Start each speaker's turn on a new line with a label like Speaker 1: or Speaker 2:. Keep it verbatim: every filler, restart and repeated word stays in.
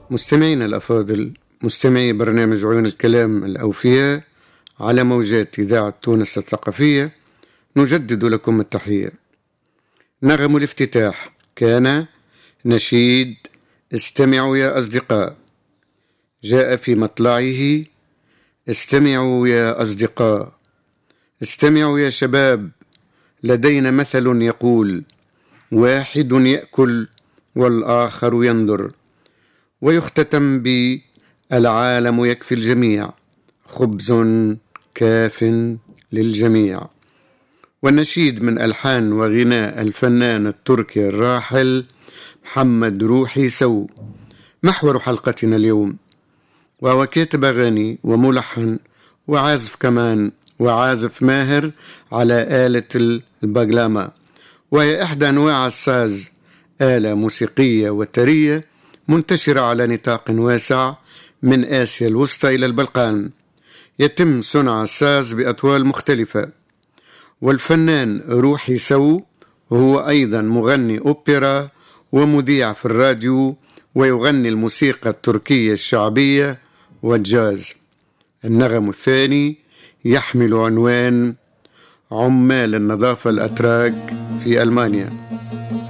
Speaker 1: مستمعينا الأفاضل، مستمعي برنامج عيون الكلام الأوفياء على موجات إذاعة تونس الثقافية، نجدد لكم التحية. نغم الافتتاح كان نشيد استمعوا يا أصدقاء، جاء في مطلعه استمعوا يا أصدقاء، استمعوا يا شباب، لدينا مثل يقول: واحد يأكل والآخر ينظر. ويختتم بالعالم يكفي الجميع، خبز كاف للجميع. والنشيد من ألحان وغناء الفنان التركي الراحل محمد روحي سو. محور حلقتنا اليوم، وهو كاتب أغاني وملحن وعازف كمان، وعازف ماهر على آلة الباقلاما، وهي إحدى أنواع الساز، آلة موسيقية وترية منتشرة على نطاق واسع من آسيا الوسطى إلى البلقان. يتم صنع الساز بأطوال مختلفة. والفنان روحي سو هو أيضا مغني أوبرا ومذيع في الراديو، ويغني الموسيقى التركية الشعبية والجاز. النغم الثاني يحمل عنوان عمال النظافة الأتراك في ألمانيا.